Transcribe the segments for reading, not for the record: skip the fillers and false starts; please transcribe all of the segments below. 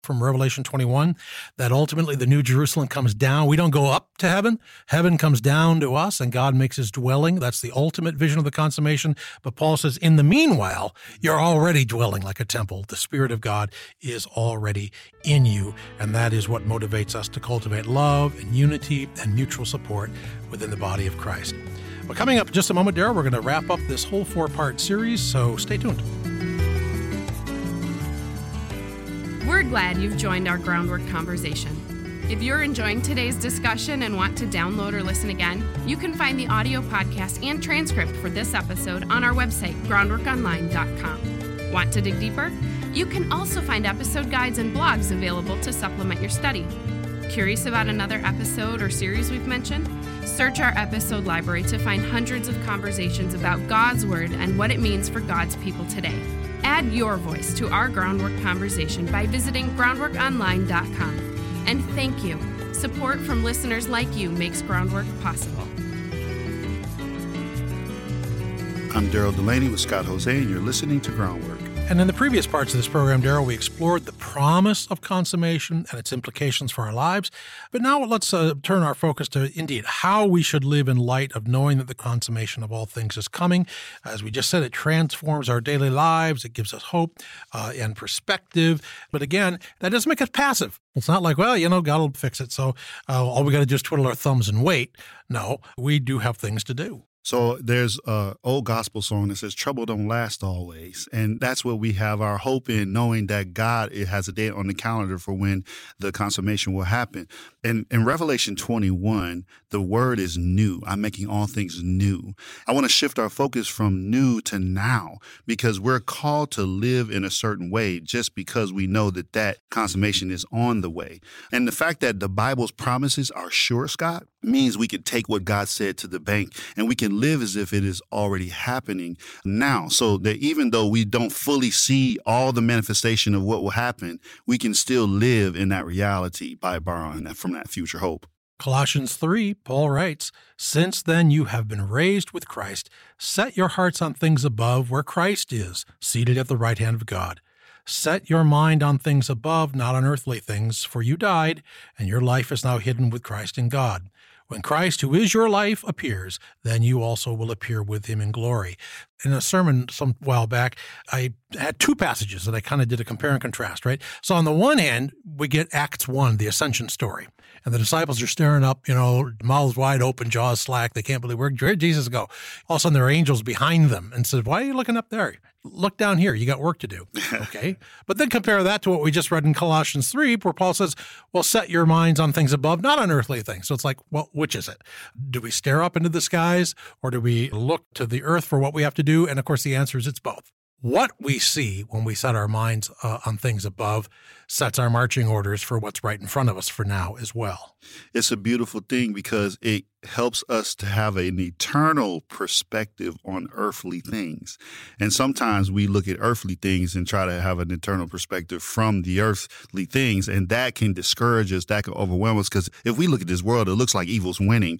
from Revelation 21, that ultimately the New Jerusalem comes down. We don't go up to heaven. Heaven comes down to us, and God makes his dwelling. That's the ultimate vision of the consummation. But Paul says, in the meanwhile, you're already dwelling like a temple. The Spirit of God is already in you, and that is what motivates us to cultivate love and unity and mutual support within the body of Christ. But coming up in just a moment, Daryl, we're going to wrap up this whole 4-part series, so stay tuned. We're glad you've joined our Groundwork conversation. If you're enjoying today's discussion and want to download or listen again, you can find the audio podcast and transcript for this episode on our website, groundworkonline.com. Want to dig deeper? You can also find episode guides and blogs available to supplement your study. Curious about another episode or series we've mentioned? Search our episode library to find hundreds of conversations about God's Word and what it means for God's people today. Add your voice to our Groundwork conversation by visiting groundworkonline.com. And thank you. Support from listeners like you makes Groundwork possible. I'm Daryl Delaney with Scott Jose, and you're listening to Groundwork. And in the previous parts of this program, Daryl, we explored the promise of consummation and its implications for our lives. But now let's turn our focus to, indeed, how we should live in light of knowing that the consummation of all things is coming. As we just said, it transforms our daily lives. It gives us hope and perspective. But again, that doesn't make us passive. It's not like, well, God will fix it, so all we got to do is twiddle our thumbs and wait. No, we do have things to do. So there's an old gospel song that says, trouble don't last always. And that's what we have our hope in, knowing that God has a date on the calendar for when the consummation will happen. And in Revelation 21, the word is new. I'm making all things new. I want to shift our focus from new to now, because we're called to live in a certain way just because we know that that consummation is on the way. And the fact that the Bible's promises are sure, Scott, means we can take what God said to the bank and we can live as if it is already happening now. So that even though we don't fully see all the manifestation of what will happen, we can still live in that reality by borrowing that from that future hope. Colossians 3, Paul writes, "Since then you have been raised with Christ. Set your hearts on things above where Christ is, seated at the right hand of God. Set your mind on things above, not on earthly things, for you died, and your life is now hidden with Christ in God. When Christ, who is your life, appears, then you also will appear with him in glory." In a sermon some while back, I had two passages that I kind of did a compare and contrast, right? So on the one hand, we get Acts 1, the ascension story. And the disciples are staring up, mouths wide open, jaws slack. They can't believe where did Jesus go. All of a sudden, there are angels behind them and says, "Why are you looking up there? Look down here. You got work to do." Okay. But then compare that to what we just read in Colossians 3, where Paul says, well, set your minds on things above, not on earthly things. So it's like, well, which is it? Do we stare up into the skies, or do we look to the earth for what we have to do? And of course, the answer is it's both. What we see when we set our minds on things above sets our marching orders for what's right in front of us for now as well. It's a beautiful thing because it helps us to have an eternal perspective on earthly things. And sometimes we look at earthly things and try to have an eternal perspective from the earthly things, and that can discourage us, that can overwhelm us, because if we look at this world, it looks like evil's winning.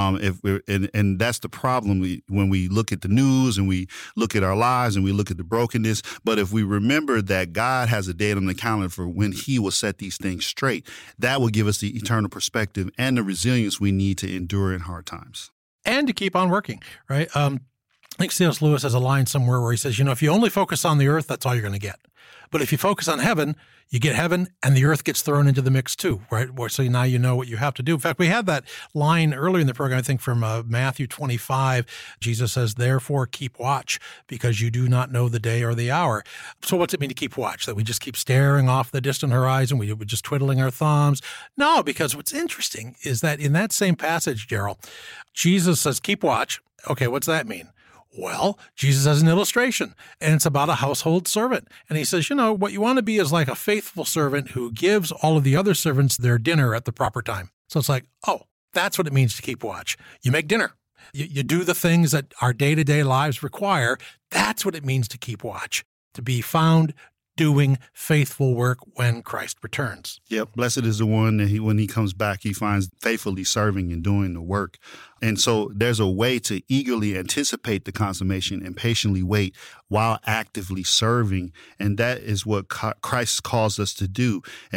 And that's the problem when we look at the news and we look at our lives and we look at the brokenness. But if we remember that God has a date on the calendar for when he will set these things straight, that will give us the eternal perspective and the resilience we need to endure in hard times. And to keep on working, right? I think C.S. Lewis has a line somewhere where he says, if you only focus on the earth, that's all you're going to get. But if you focus on heaven, you get heaven and the earth gets thrown into the mix too, right? So now you know what you have to do. In fact, we had that line earlier in the program, I think from Matthew 25. Jesus says, "Therefore keep watch, because you do not know the day or the hour." So what's it mean to keep watch? That we just keep staring off the distant horizon? We're just twiddling our thumbs? No, because what's interesting is that in that same passage, Daryl, Jesus says, keep watch. Okay, what's that mean? Well, Jesus has an illustration, and it's about a household servant. And he says, what you want to be is like a faithful servant who gives all of the other servants their dinner at the proper time. So it's like, oh, that's what it means to keep watch. You make dinner. You do the things that our day-to-day lives require. That's what it means to keep watch, to be found doing faithful work when Christ returns. Yep. Blessed is the one that when he comes back, he finds faithfully serving and doing the work. And so there's a way to eagerly anticipate the consummation and patiently wait while actively serving. And that is what Christ calls us to do. And